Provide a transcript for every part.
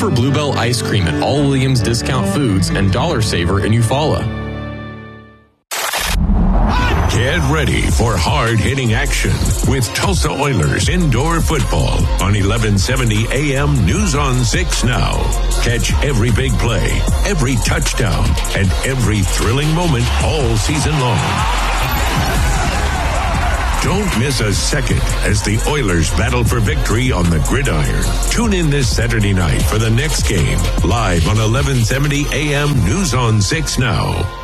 for Bluebell Ice Cream at all Williams Discount Foods and Dollar Saver in Eufaula. Get ready for hard-hitting action with Tulsa Oilers indoor football on 1170 AM News on 6 Now. Catch every big play, every touchdown, and every thrilling moment all season long. Don't miss a second as the Oilers battle for victory on the gridiron. Tune in this Saturday night for the next game, live on 1170 AM News on 6 Now.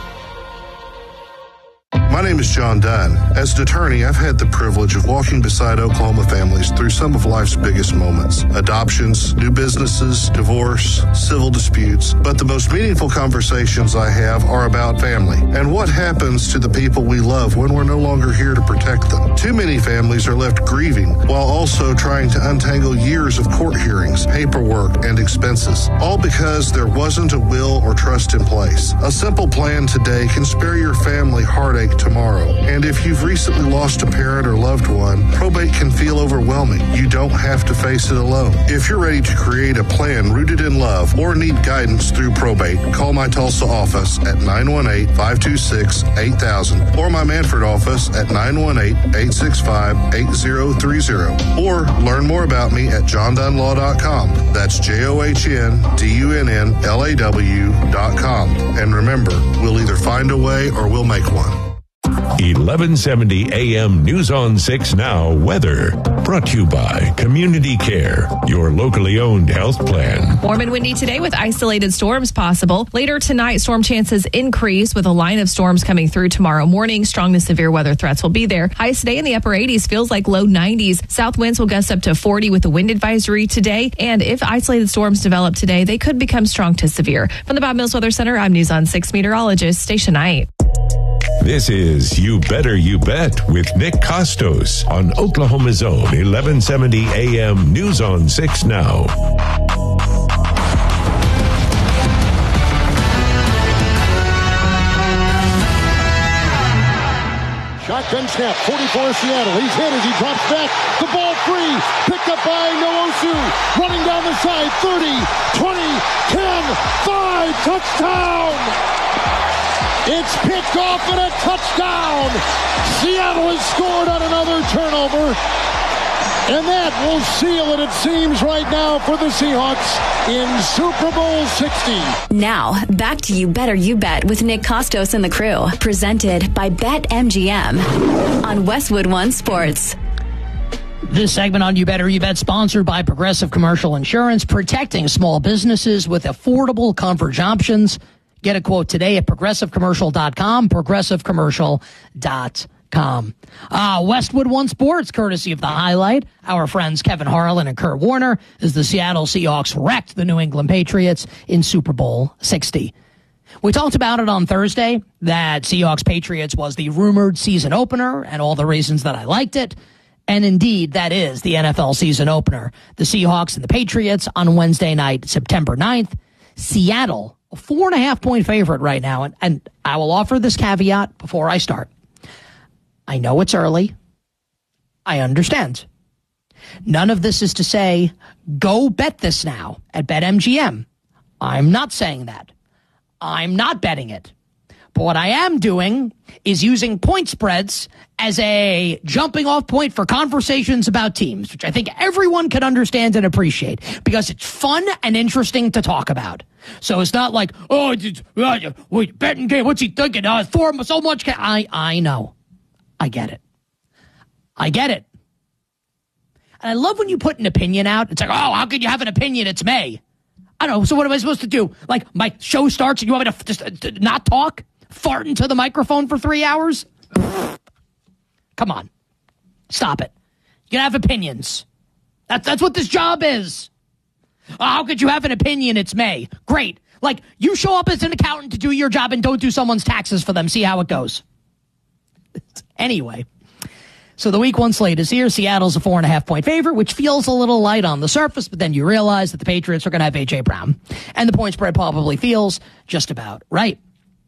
My name is John Dunn. As an attorney, I've had the privilege of walking beside Oklahoma families through some of life's biggest moments. Adoptions, new businesses, divorce, civil disputes. But the most meaningful conversations I have are about family and what happens to the people we love when we're no longer here to protect them. Too many families are left grieving while also trying to untangle years of court hearings, paperwork, and expenses, all because there wasn't a will or trust in place. A simple plan today can spare your family heartache tomorrow. And if you've recently lost a parent or loved one, probate can feel overwhelming. You don't have to face it alone. If you're ready to create a plan rooted in love or need guidance through probate, call my Tulsa office at 918-526-8000 or my Manford office at 918-865-8030 or learn more about me at johndunlaw.com. That's JOHNDUNNLAW.com. And remember, we'll either find a way or we'll make one. 1170 AM News on 6 Now weather. Brought to you by Community Care, your locally owned health plan. Warm and windy today with isolated storms possible. Later tonight, storm chances increase with a line of storms coming through tomorrow morning. Strong to severe weather threats will be there. Highs today in the upper 80s, feels like low 90s. South winds will gust up to 40 with a wind advisory today. And if isolated storms develop today, they could become strong to severe. From the Bob Mills Weather Center, I'm News on 6 meteorologist Stacia Knight. This is You Better You Bet with Nick Costos on Oklahoma's own 1170 AM News on 6 Now. Shotgun snap, 44 Seattle. He's hit as he drops back. The ball free. Picked up by Nwosu. Running down the side. 30, 20, 10, 5. Touchdown! It's picked off and a touchdown. Seattle has scored on another turnover. And that will seal it seems, right now for the Seahawks in Super Bowl 60. Now, back to You Better You Bet with Nick Costos and the crew. Presented by BetMGM on Westwood One Sports. This segment on You Better You Bet sponsored by Progressive Commercial Insurance, protecting small businesses with affordable coverage options. Get a quote today at progressivecommercial.com, progressivecommercial.com. Westwood One Sports, courtesy of The Highlight. Our friends Kevin Harlan and Kurt Warner as the Seattle Seahawks wrecked the New England Patriots in Super Bowl 60. We talked about it on Thursday, that Seahawks-Patriots was the rumored season opener and all the reasons that I liked it. And indeed, that is the NFL season opener. The Seahawks and the Patriots on Wednesday night, September 9th. Seattle, a 4.5-point favorite right now. And I will offer this caveat before I start. I know it's early. I understand. None of this is to say, go bet this now at BetMGM. I'm not saying that. I'm not betting it. But what I am doing is using point spreads as a jumping off point for conversations about teams, which I think everyone can understand and appreciate because it's fun and interesting to talk about. So it's not like, wait, betting game, what's he thinking? For so much. I know. I get it. And I love when you put an opinion out. It's like, how could you have an opinion? It's May. I don't know. So what am I supposed to do? Like, my show starts and you want me to just not talk? Fart into the microphone for 3 hours? Come on. Stop it. You can have opinions. That's what this job is. How could you have an opinion? It's May. Great. Like, you show up as an accountant to do your job and don't do someone's taxes for them. See how it goes. Anyway. So the week one slate is here. Seattle's a 4.5-point favorite, which feels a little light on the surface, but then you realize that the Patriots are going to have A.J. Brown. And the point spread probably feels just about right.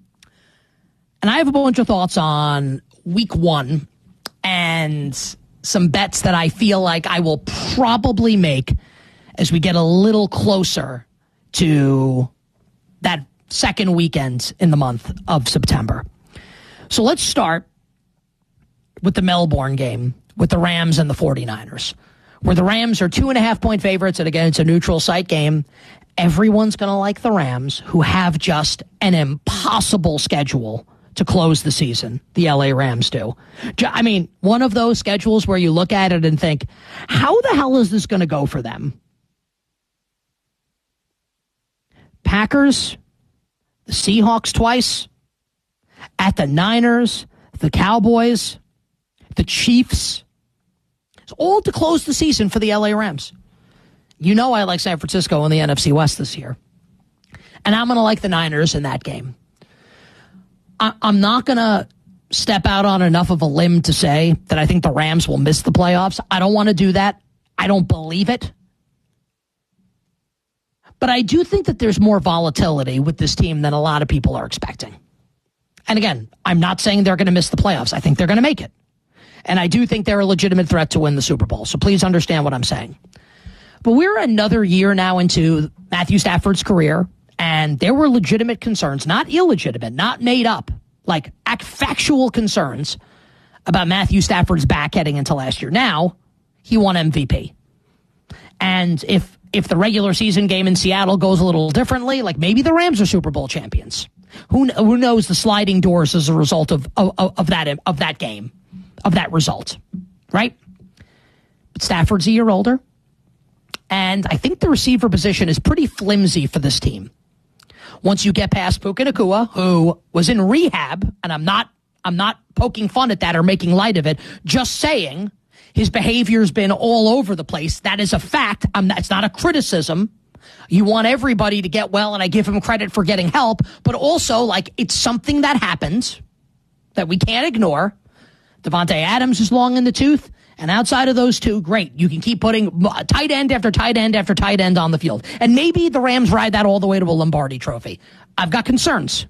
And I have a bunch of thoughts on week one and some bets that I feel like I will probably make as we get a little closer to that second weekend in the month of September. So let's start with the Melbourne game with the Rams and the 49ers, where the Rams are 2.5-point favorites, and again, it's a neutral site game. Everyone's going to like the Rams, who have just an impossible schedule to close the season. The LA Rams do. I mean, one of those schedules where you look at it and think, how the hell is this going to go for them? Packers, the Seahawks twice, at the Niners, the Cowboys, the Chiefs. It's all to close the season for the LA Rams. You know I like San Francisco in the NFC West this year. And I'm going to like the Niners in that game. I'm not going to step out on enough of a limb to say that I think the Rams will miss the playoffs. I don't want to do that. I don't believe it. But I do think that there's more volatility with this team than a lot of people are expecting. And again, I'm not saying they're going to miss the playoffs. I think they're going to make it. And I do think they're a legitimate threat to win the Super Bowl. So please understand what I'm saying. But we're another year now into Matthew Stafford's career, and there were legitimate concerns, not illegitimate, not made up, like factual concerns about Matthew Stafford's back heading into last year. Now, he won MVP. And if the regular season game in Seattle goes a little differently, like maybe the Rams are Super Bowl champions. Who knows the sliding doors as a result of that game, of that result, right? But Stafford's a year older, and I think the receiver position is pretty flimsy for this team. Once you get past Puka Nacua, who was in rehab, and I'm not poking fun at that or making light of it, just saying his behavior's been all over the place. That is a fact. It's not a criticism. You want everybody to get well, and I give him credit for getting help, but also, like, it's something that happens that we can't ignore. Devontae Adams is long in the tooth, and outside of those two, great. You can keep putting tight end after tight end after tight end on the field. And maybe the Rams ride that all the way to a Lombardi trophy. I've got concerns.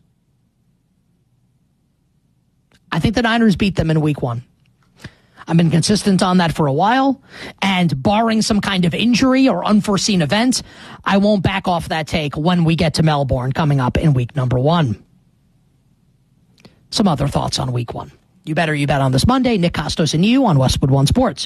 I think the Niners beat them in week 1. I've been consistent on that for a while, and barring some kind of injury or unforeseen event, I won't back off that take when we get to Melbourne coming up in week number 1. Some other thoughts on week 1. You bet on this Monday. Nick Costos and you on Westwood One Sports.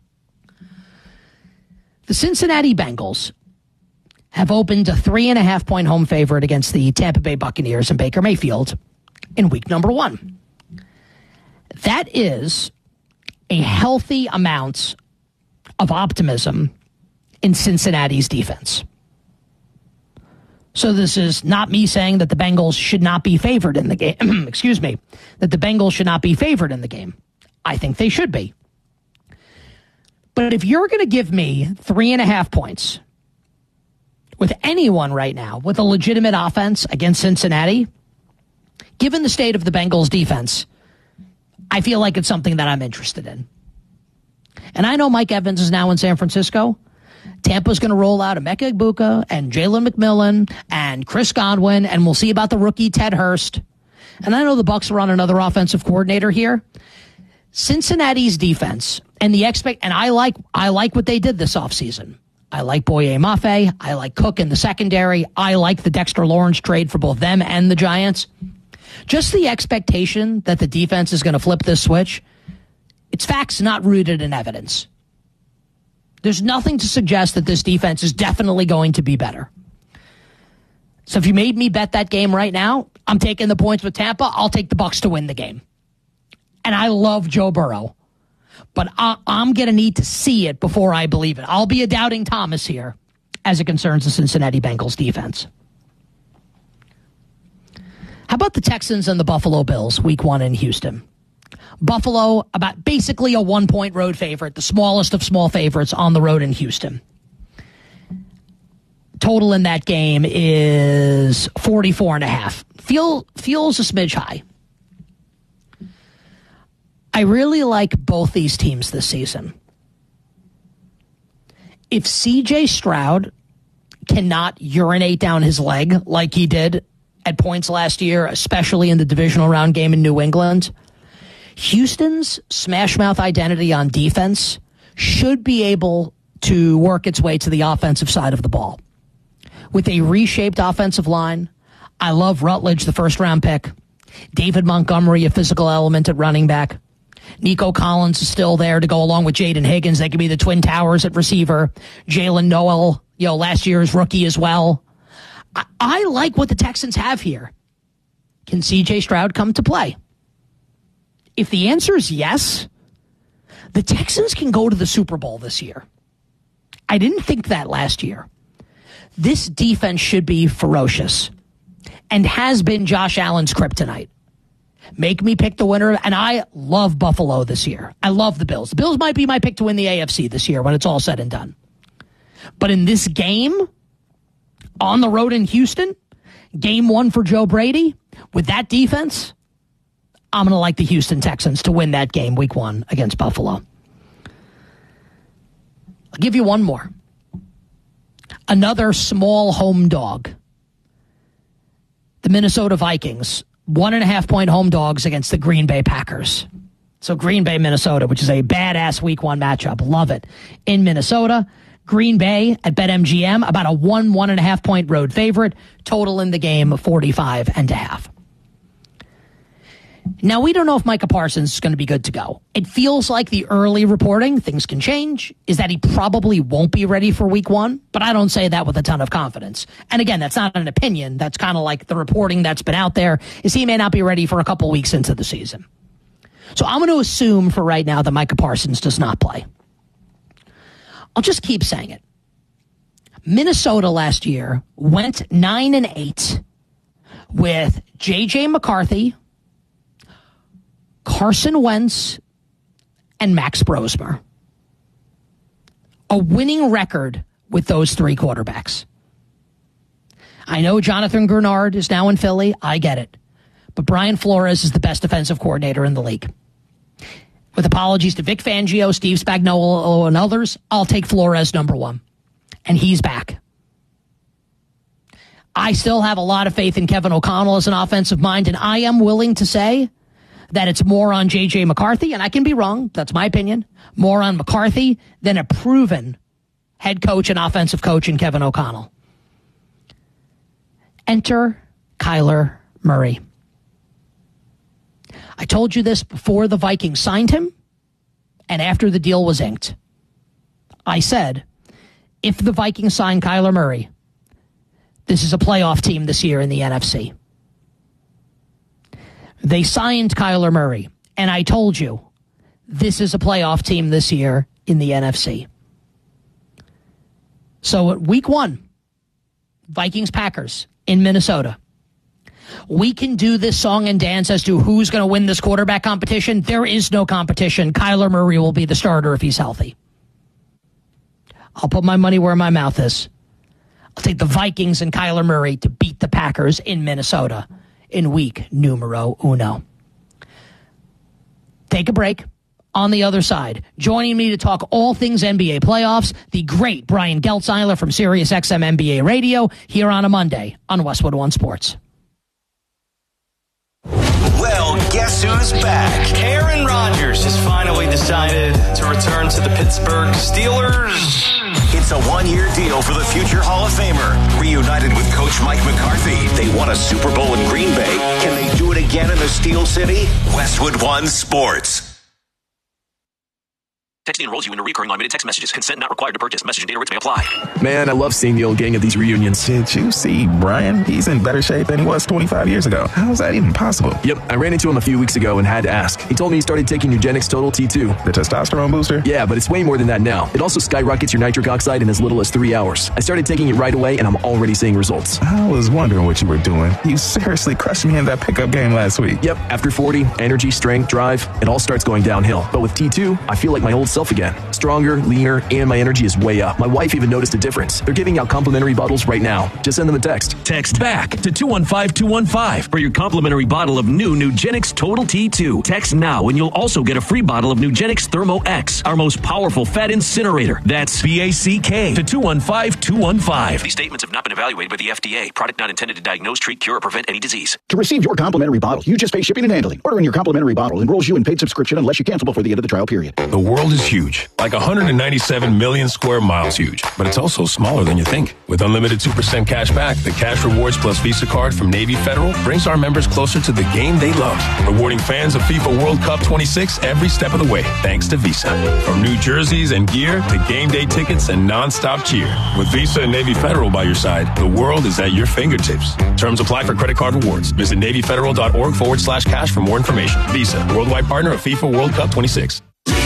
The Cincinnati Bengals have opened a 3.5-point home favorite against the Tampa Bay Buccaneers and Baker Mayfield in week number 1. That is a healthy amount of optimism in Cincinnati's defense. So this is not me saying that the Bengals should not be favored in the game. Excuse me. That the Bengals should not be favored in the game. I think they should be. But if you're going to give me 3.5 points with anyone right now with a legitimate offense against Cincinnati, given the state of the Bengals defense, I feel like it's something that I'm interested in. And I know Mike Evans is now in San Francisco. Tampa's going to roll out Emeka Egbuka and Jalen McMillan and Chris Godwin, and we'll see about the rookie Ted Hurst. And I know the Bucs are on another offensive coordinator here. Cincinnati's defense and I like what they did this offseason. I like Boye Mafe. I like Cook in the secondary. I like the Dexter Lawrence trade for both them and the Giants. Just the expectation that the defense is going to flip this switch, it's facts not rooted in evidence. There's nothing to suggest that this defense is definitely going to be better. So if you made me bet that game right now, I'm taking the points with Tampa. I'll take the Bucs to win the game. And I love Joe Burrow. But I'm going to need to see it before I believe it. I'll be a doubting Thomas here as it concerns the Cincinnati Bengals defense. How about the Texans and the Buffalo Bills, week 1 in Houston? Buffalo, about basically a 1-point road favorite, the smallest of small favorites on the road in Houston. Total in that game is 44.5. Feels a smidge high. I really like both these teams this season. If CJ Stroud cannot urinate down his leg like he did at points last year, especially in the divisional round game in New England, Houston's smash mouth identity on defense should be able to work its way to the offensive side of the ball. with a reshaped offensive line. I love Rutledge, the first-round pick. David Montgomery, a physical element at running back. Nico Collins is still there to go along with Jaden Higgins. They could be the twin towers at receiver. Jalen Noel, last year's rookie as well. I like what the Texans have here. Can C.J. Stroud come to play? If the answer is yes, the Texans can go to the Super Bowl this year. I didn't think that last year. This defense should be ferocious and has been Josh Allen's kryptonite. Make me pick the winner, and I love Buffalo this year. I love the Bills. The Bills might be my pick to win the AFC this year when it's all said and done. But in this game, on the road in Houston, game one for Joe Brady, with that defense, I'm going to like the Houston Texans to win that game week one against Buffalo. I'll give you one more. Another small home dog. The Minnesota Vikings, 1.5-point home dogs against the Green Bay Packers. So Green Bay, Minnesota, which is a badass week one matchup. Love it. In Minnesota, Green Bay at BetMGM, about a 1.5-point road favorite. Total in the game, 45.5. Now, we don't know if Micah Parsons is going to be good to go. It feels like the early reporting, things can change, is that he probably won't be ready for week one, but I don't say that with a ton of confidence. And again, that's not an opinion. That's kind of like the reporting that's been out there, is he may not be ready for a couple weeks into the season. So I'm going to assume for right now that Micah Parsons does not play. I'll just keep saying it. Minnesota last year went 9-8 with J.J. McCarthy, Carson Wentz, and Max Brosmer. A winning record with those three quarterbacks. I know Jonathan Grenard is now in Philly. I get it. But Brian Flores is the best defensive coordinator in the league. With apologies to Vic Fangio, Steve Spagnuolo, and others, I'll take Flores number one. And he's back. I still have a lot of faith in Kevin O'Connell as an offensive mind, and I am willing to say that it's more on J.J. McCarthy, and I can be wrong, that's my opinion, more on McCarthy than a proven head coach and offensive coach in Kevin O'Connell. Enter Kyler Murray. I told you this before the Vikings signed him and after the deal was inked. I said, if the Vikings sign Kyler Murray, this is a playoff team this year in the NFC. They signed Kyler Murray, and I told you, this is a playoff team this year in the NFC. So at week one, Vikings-Packers in Minnesota. We can do this song and dance as to who's going to win this quarterback competition. There is no competition. Kyler Murray will be the starter if he's healthy. I'll put my money where my mouth is. I'll take the Vikings and Kyler Murray to beat the Packers in Minnesota in week numero uno. Take a break. On the other side, joining me to talk all things NBA playoffs, the great Brian Geltzeiler from SiriusXM NBA Radio here on a Monday on Westwood One Sports. Well, guess who's back? Aaron Rodgers has finally decided to return to the Pittsburgh Steelers. It's a one-year deal for the future Hall of Famer. Reunited with Coach Mike McCarthy, they won a Super Bowl in Green Bay. Can they do it again in the Steel City? Westwood One Sports. Texting enrolls you into recurring automated text messages. Consent not required to purchase. Message and data rates may apply. Man, I love seeing the old gang at these reunions. Did you see Brian? He's in better shape than he was 25 years ago. How is that even possible? Yep, I ran into him a few weeks ago and had to ask. He told me he started taking Nugenix Total T2. The testosterone booster? Yeah, but it's way more than that now. It also skyrockets your nitric oxide in as little as 3 hours. I started taking it right away, and I'm already seeing results. I was wondering what you were doing. You seriously crushed me in that pickup game last week. Yep, after 40, energy, strength, drive, it all starts going downhill. But with T2, I feel like my old self again. Stronger, leaner, and my energy is way up. My wife even noticed a difference. They're giving out complimentary bottles right now. Just send them a text. Text BACK to 215-215 for your complimentary bottle of new Nugenix Total T2. Text now and you'll also get a free bottle of Nugenix Thermo X, our most powerful fat incinerator. That's BACK to 215-215. These statements have not been evaluated by the FDA. Product not intended to diagnose, treat, cure, or prevent any disease. To receive your complimentary bottle, you just pay shipping and handling. Ordering your complimentary bottle enrolls you in paid subscription unless you cancel before the end of the trial period. The world is huge. Like like 197 million square miles huge, but it's also smaller than you think. With unlimited 2% cash back, the Cash Rewards Plus Visa card from Navy Federal brings our members closer to the game they love, rewarding fans of FIFA World Cup 26 every step of the way, thanks to Visa. From new jerseys and gear to game day tickets and non-stop cheer. With Visa and Navy Federal by your side, the world is at your fingertips. Terms apply for credit card rewards. Visit NavyFederal.org/cash for more information. Visa, worldwide partner of FIFA World Cup 26.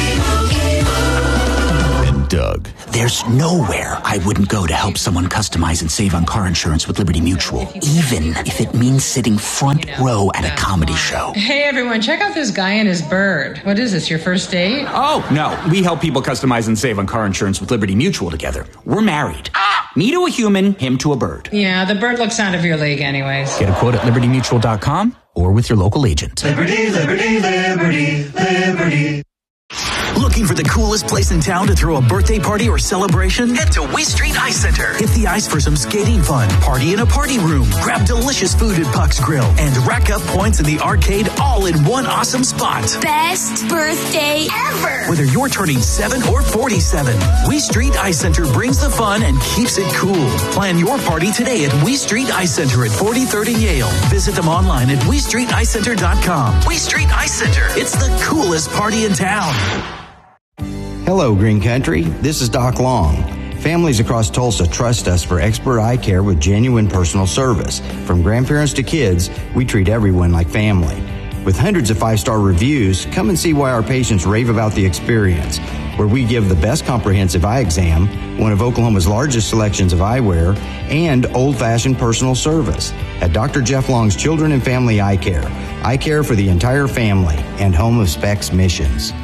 Doug. There's nowhere I wouldn't go to help someone customize and save on car insurance with Liberty Mutual, even if it means sitting front row at a comedy show. Hey everyone, check out this guy and his bird. What is this, your first date? Oh, no. We help people customize and save on car insurance with Liberty Mutual together. We're married. Me to a human, him to a bird. Yeah, the bird looks out of your league anyways. Get a quote at libertymutual.com or with your local agent. Liberty, liberty, liberty, liberty. Looking for the coolest place in town to throw a birthday party or celebration? Head to We Street Ice Center. Hit the ice for some skating fun, party in a party room, grab delicious food at Puck's Grill, and rack up points in the arcade all in one awesome spot. Best birthday ever! Whether you're turning 7 or 47, We Street Ice Center brings the fun and keeps it cool. Plan your party today at We Street Ice Center at 4030 Yale. Visit them online at WeStreetIceCenter.com. We Street Ice Center. It's the coolest party in town. Hello, Green Country. This is Doc Long. Families across Tulsa trust us for expert eye care with genuine personal service. From grandparents to kids, we treat everyone like family. With hundreds of 5-star reviews, come and see why our patients rave about the experience, where we give the best comprehensive eye exam, one of Oklahoma's largest selections of eyewear, and old-fashioned personal service at Dr. Jeff Long's Children and Family Eye Care for the entire family, and home of Specs Missions.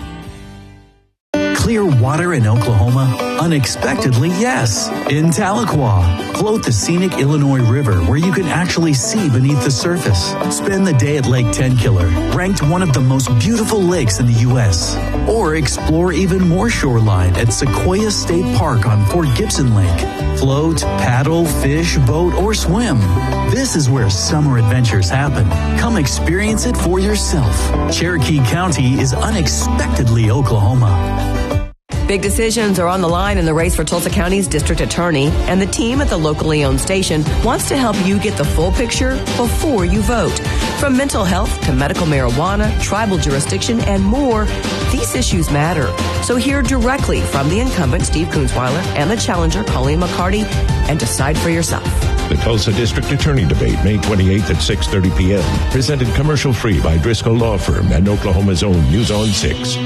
Clear water in Oklahoma? Unexpectedly, yes. In Tahlequah, float the scenic Illinois River where you can actually see beneath the surface. Spend the day at Lake Tenkiller, ranked one of the most beautiful lakes in the U.S. Or explore even more shoreline at Sequoia State Park on Fort Gibson Lake. Float, paddle, fish, boat, or swim. This is where summer adventures happen. Come experience it for yourself. Cherokee County is unexpectedly Oklahoma. Big decisions are on the line in the race for Tulsa County's district attorney, and the team at the locally owned station wants to help you get the full picture before you vote. From mental health to medical marijuana, tribal jurisdiction, and more, these issues matter. So hear directly from the incumbent, Steve Kunzweiler, and the challenger, Colleen McCarty, and decide for yourself. The Tulsa District Attorney Debate, May 28th at 6:30 p.m. Presented commercial-free by Driscoll Law Firm and Oklahoma's own News on 6.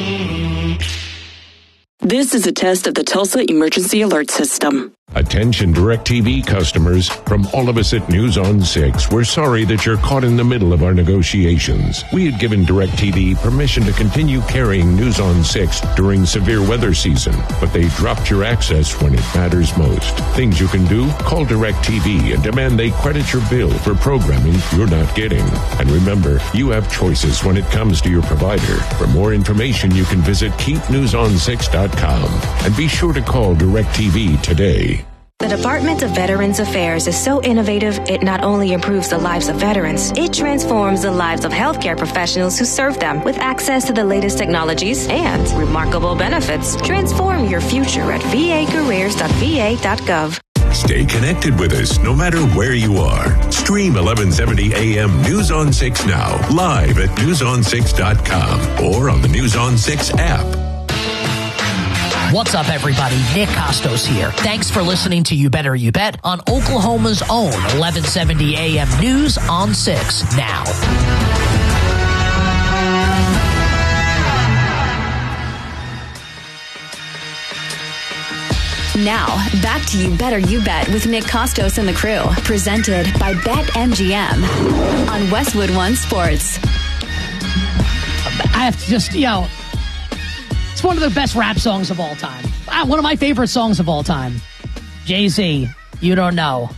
This is a test of the Tulsa Emergency Alert System. Attention DirecTV customers, from all of us at News on 6, we're sorry that you're caught in the middle of our negotiations. We had given DirecTV permission to continue carrying News on 6 during severe weather season, but they dropped your access when it matters most. Things you can do? Call DirecTV and demand they credit your bill for programming you're not getting. And remember, you have choices when it comes to your provider. For more information, you can visit keepnewson6.com and be sure to call DirecTV today. The Department of Veterans Affairs is so innovative, it not only improves the lives of veterans, it transforms the lives of healthcare professionals who serve them with access to the latest technologies and remarkable benefits. Transform your future at vacareers.va.gov. Stay connected with us no matter where you are. Stream 1170 AM News on 6 now, live at newson6.com or on the News on 6 app. What's up, everybody? Nick Costos here. Thanks for listening to You Better You Bet on Oklahoma's own 1170 AM News on 6 now. Now, back to You Better You Bet with Nick Costos and the crew. Presented by BetMGM on Westwood One Sports. I have to just, it's one of the best rap songs of all time. One of my favorite songs of all time. Jay-Z, You Don't Know.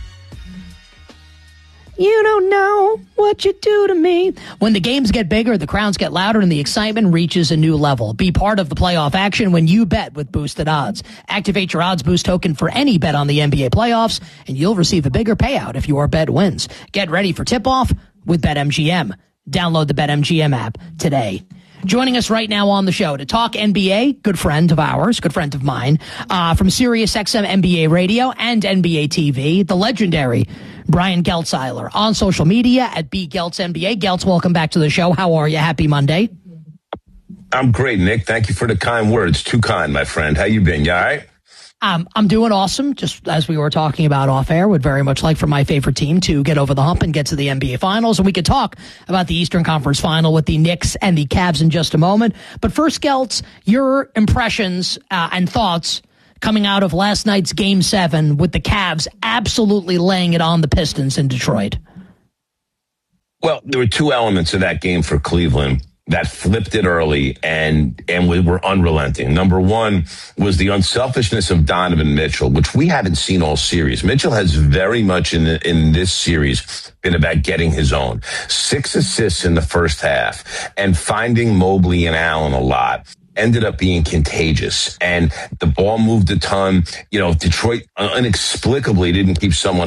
You don't know what you do to me. When the games get bigger, the crowds get louder, and the excitement reaches a new level. Be part of the playoff action when you bet with Boosted Odds. Activate your Odds Boost token for any bet on the NBA playoffs, and you'll receive a bigger payout if your bet wins. Get ready for tip-off with BetMGM. Download the BetMGM app today. Joining us right now on the show to talk NBA, good friend of ours, good friend of mine, from Sirius XM NBA Radio and NBA TV, the legendary Brian Geltzeiler on social media at BGeltzNBA. Geltz, welcome back to the show. How are you? Happy Monday. I'm great, Nick. Thank you for the kind words. Too kind, my friend. How you been? You all right? I'm doing awesome. Just as we were talking about off air, would very much like for my favorite team to get over the hump and get to the NBA Finals. And we could talk about the Eastern Conference Final with the Knicks and the Cavs in just a moment. But first, Geltz, your impressions and thoughts coming out of last night's Game 7 with the Cavs absolutely laying it on the Pistons in Detroit. Well, there were two elements of that game for Cleveland that flipped it early and we were unrelenting. Number one was the unselfishness of Donovan Mitchell, which we haven't seen all series. Mitchell has very much in this series been about getting his own. 6 assists in the first half and finding Mobley and Allen a lot. Ended up being contagious, and the ball moved a ton. You know, Detroit inexplicably didn't keep someone